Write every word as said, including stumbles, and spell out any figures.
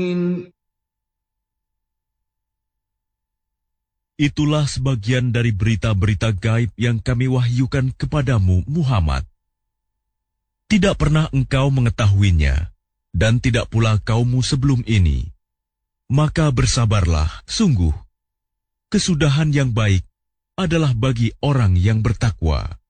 Itulah sebagian dari berita-berita gaib yang kami wahyukan kepadamu, Muhammad. Tidak pernah engkau mengetahuinya, dan tidak pula kaummu sebelum ini. Maka bersabarlah, sungguh, kesudahan yang baik adalah bagi orang yang bertakwa.